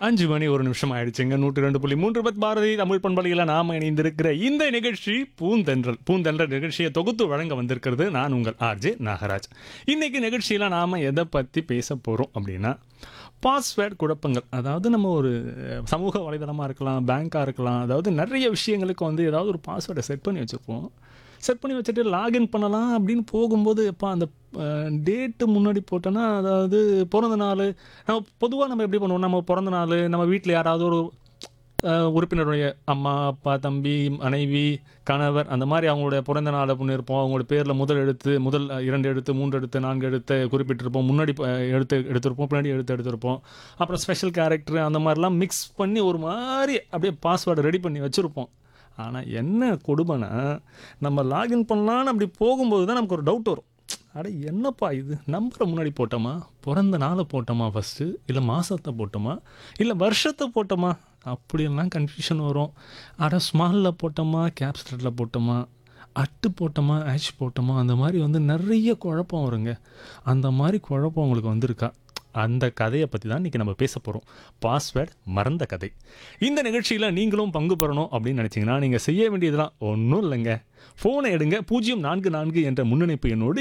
5 மணி 1 நிமிஷம் ஆயிடுச்சுங்க. 102.3 பத் பாரதி தமிழ் பண்பலையில் நாம இணைந்திருக்கிற இந்த நிகழ்ச்சி பூந்தென்றல். பூந்தென்றல் நிகழ்ச்சியை தொகுத்து வழங்க வந்திருக்கிறது நான் உங்கள் ஆர்ஜே நாகராஜ். இன்னைக்கு நிகழ்ச்சியில் நாம் எதை பற்றி பேச போகிறோம் அப்படின்னா, பாஸ்வேர்டு குழப்பங்கள். அதாவது நம்ம ஒரு சமூக வலைதளமாக இருக்கலாம், பேங்காக இருக்கலாம், அதாவது நிறைய விஷயங்களுக்கு வந்து ஏதாவது ஒரு பாஸ்வேர்டை செட் பண்ணி வச்சுருப்போம். செட் பண்ணி வச்சுட்டு லாகின் பண்ணலாம் அப்படின்னு போகும்போது, எப்போ அந்த டேட்டு முன்னாடி போட்டோன்னா, அதாவது பிறந்த நாள், நம்ம பொதுவாக நம்ம எப்படி பண்ணுவோம், நம்ம பிறந்த நாள், நம்ம வீட்டில் யாராவது ஒரு உறுப்பினருடைய அம்மா அப்பா தம்பி மனைவி கணவர் அந்த மாதிரி அவங்களுடைய பிறந்த நாளை பண்ணியிருப்போம். அவங்களோட பேரில் முதல் 2 எழுத்து 3 எழுத்து 4 எழுத்தை குறிப்பிட்டிருப்போம். முன்னாடி எடுத்திருப்போம், பின்னாடி எடுத்திருப்போம். அப்புறம் ஸ்பெஷல் கேரக்டர் அந்த மாதிரிலாம் மிக்ஸ் பண்ணி ஒரு மாதிரி அப்படியே பாஸ்வேர்டை ரெடி பண்ணி வச்சுருப்போம். ஆனால் என்ன கொடுமைனா, நம்ம லாகின் பண்ணலான்னு அப்படி போகும்போது தான் நமக்கு ஒரு டவுட் வரும். அட என்னப்பா இது, நம்பரை முன்னாடி போட்டோமா, பிறந்த நாளை போட்டோமா ஃபஸ்ட்டு, இல்லை மாதத்தை போட்டோமா, இல்லை வருஷத்தை போட்டோமா, அப்படியெல்லாம் கன்ஃபியூஷன் வரும். அட ஸ்மாலில் போட்டோமா, கேப்ஸ்லெட்டில் போட்டோமா, அட்டு போட்டோமா, ஹேஷ் போட்டோமா, அந்த மாதிரி வந்து நிறைய குழப்பம் வருங்க. அந்த மாதிரி குழப்பம் உங்களுக்கு வந்திருக்கா? அந்த கதையை பற்றி தான் இன்றைக்கி நம்ம பேச போகிறோம். பாஸ்வேர்டு மறந்த கதை. இந்த நிகழ்ச்சியில் நீங்களும் பங்கு பெறணும் அப்படின்னு நினச்சிங்கன்னா, நீங்கள் செய்ய வேண்டியதெல்லாம் ஒன்றும் இல்லைங்க. ஃபோனை எடுங்க, 044 என்ற முன்னணிப்பு எண்ணோடு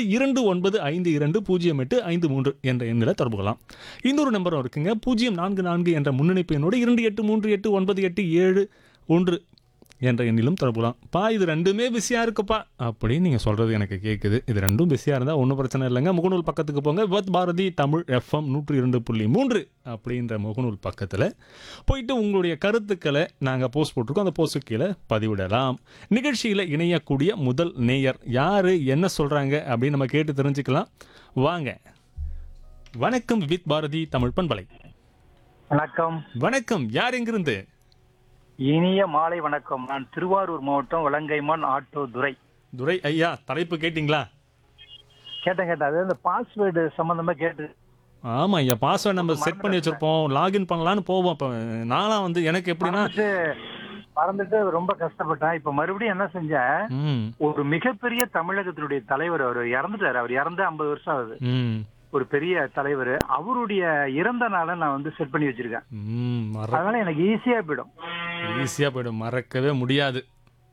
29520853 என்ற எண்ணில் தொடர்புகலாம். இன்னொரு நம்பரும் இருக்குங்க, 044 என்ற முன்னணிப்பு எண்ணோடு 283897 என்ற எண்ணிலும் தொடர்புலாம். இது ரெண்டுமே பிஸியாக இருக்குப்பா அப்படின்னு நீங்கள் சொல்கிறது எனக்கு கேட்குது. இது ரெண்டும் பிஸியாக இருந்தால் ஒன்றும் பிரச்சனை இல்லைங்க. முகநூல் பக்கத்துக்கு போங்க, வித் பாரதி தமிழ் FM 102.3 அப்படின்ற முகநூல் பக்கத்தில் போயிட்டு உங்களுடைய கருத்துக்களை நாங்கள் போஸ்ட் போட்டிருக்கோம், அந்த போஸ்ட்டு கீழே பதிவிடலாம். நிகழ்ச்சியில் இணையக்கூடிய முதல் நேயர் யார், என்ன சொல்கிறாங்க அப்படின்னு நம்ம கேட்டு தெரிஞ்சுக்கலாம். வாங்க. வணக்கம் வித் பாரதி தமிழ் பண்பலை. வணக்கம். வணக்கம், யார் எங்கிருந்து? இனிய மாலை வணக்கம். நான் திருவாரூர் மாவட்டம் வலங்கைமான் ஆட்டோ துரை. துரை ஐயா, தலைப்பு கேட்டிங்களா? கேட்டேன். அது இந்த பாஸ்வேர்டு சம்பந்தமா கேட்டு. ஆமா ஐயா, பாஸ்வேர்டு நம்ம செட் பண்ணி வச்சிருப்போம், லாகின் பண்ணலான்னு போவோம். இப்போ நான்லாம் வந்து எனக்கு எப்படின்னா மறந்துட்டு ரொம்ப கஷ்டப்பட்டேன். இப்ப மறுபடியும் என்ன செஞ்சேன், ஒரு மிகப்பெரிய தமிழகத்தினுடைய தலைவர், அவர் இறந்துட்டாரு. அவர் இறந்து 50 வருஷம் ஆகுது. ஒரு பெரிய தலைவர், அவருடைய இறந்த நாளை நான் வந்து செட் பண்ணி வச்சிருக்கேன். அதனால எனக்கு ஈஸியா போயிடும், மறக்கவே முடியாது.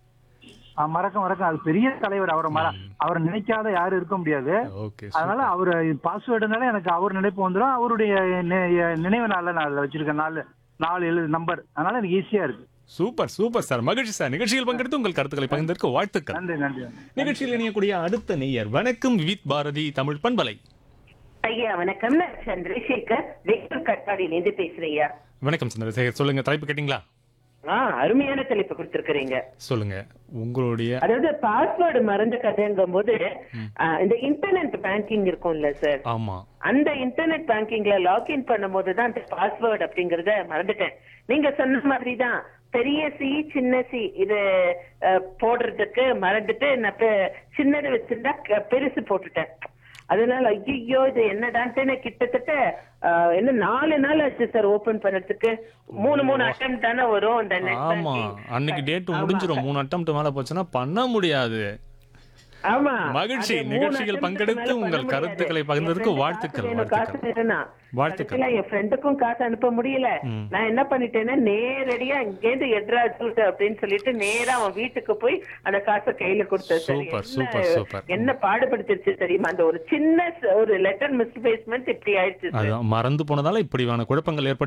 மறக்க அது பெரிய தலைவர், அவரை நினைக்காத யாரும் இருக்க முடியாது. அதனால அவரு பாஸ்வேர்டுனால எனக்கு அவர் நினைப்பு வந்துடும். அவருடைய நினைவு நாள்ல நான் அதுல வச்சிருக்கேன் 4 நம்பர். அதனால எனக்கு ஈஸியா இருக்கு. சூப்பர் சூப்பர் சார், மகிழ்ச்சி சார். நிகழ்ச்சியில் பங்கெடுத்து உங்கள் கருத்துக்களை பகிர்ந்ததற்கு வாழ்த்துக்கள். நன்றி. நிகழ்ச்சியில் இணையக்கூடிய அடுத்த நேயர், வணக்கம் வித் பாரதி தமிழ் பண்பலை. ஐயா வணக்கம், நான் சந்திரசேகர் வேலூர் கட்பாடியிலிருந்து பேசுறேன். வணக்கம் சந்திரசேகர், சொல்லுங்க. தலைப்பு கேட்டீங்களா? அருமையான தலைப்பு கொடுத்திருக்கிறீங்க. சொல்லுங்க உங்களுடைய. அதாவது பாஸ்வேர்டு மறந்த கதைங்கும் போது இந்த இன்டர்நெட் பேங்கிங் இருக்கும்ல சார், ஆமா, அந்த இன்டர்நெட் பேங்கிங்ல லாகின் பண்ணும் போதுதான் அந்த பாஸ்வேர்டு அப்படிங்கறத மறந்துட்டேன். நீங்க சொன்ன மாதிரிதான் பெரிய சி சின்ன சி இது போடுறதுக்கு மறந்துட்டு நான் சின்னது வச்சிருந்தா பெருசு போட்டுட்டேன். அதனால ஐயோ இது என்னடான்ட்டு கிட்டத்தட்ட என்ன 4 நாள் ஆச்சு சார் ஓபன் பண்றதுக்கு. 3 அட்டெம்ப்ட் தானே வரும். ஆமா, அன்னைக்கு டேட் முடிஞ்சிரும். 3 அட்டெம்ப்ட் மேல போச்சுன்னா பண்ண முடியாது. ஆமா, மகிழ்ச்சி. நிகழ்ச்சியில் பங்கெடுத்து உங்கள் கருத்துக்களை பகிர்ந்ததற்கு வாழ்த்துக்கள். வாழ்த்துக்கள். என் ஃப்ரெண்டுக்கும் காசு அனுப்ப முடியல. நான் என்ன பண்ணிட்டேன்னா, நேரடியா இங்கேருந்து எட்ராஜ் அப்படின்னு சொல்லிட்டு நேரா அவன் வீட்டுக்கு போய் அந்த காசை கையில கொடுத்தேன். என்ன பாடுபடுத்திருச்சு தெரியுமா? அந்த ஒரு சின்ன ஒரு லெட்டர் மிஸ்பிளேஸ்மென்ட் இப்படி ஆயிடுச்சு. மறந்து போனதால இப்படியான குழப்பங்கள் ஏற்பட்டு